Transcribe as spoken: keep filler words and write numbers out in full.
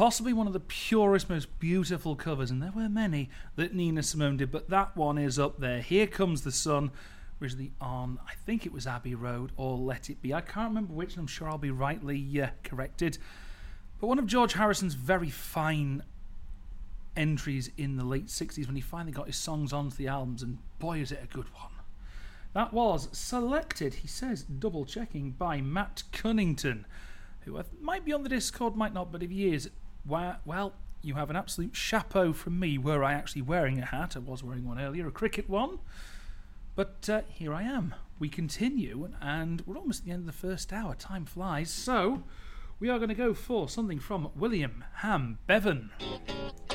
possibly one of the purest, most beautiful covers, and there were many that Nina Simone did, but that one is up there. Here Comes the Sun, originally on, I think it was Abbey Road or Let It Be. I can't remember which, and I'm sure I'll be rightly uh, corrected. But one of George Harrison's very fine entries in the late sixties when he finally got his songs onto the albums, and boy is it a good one. That was selected, he says, double checking, by Matt Cunnington, who might be on the Discord, might not, but if he is, well, you have an absolute chapeau from me. Were I actually wearing a hat? I was wearing one earlier, a cricket one. But uh, here I am. We continue, and we're almost at the end of the first hour. Time flies. So we are going to go for something from William Ham Bevan.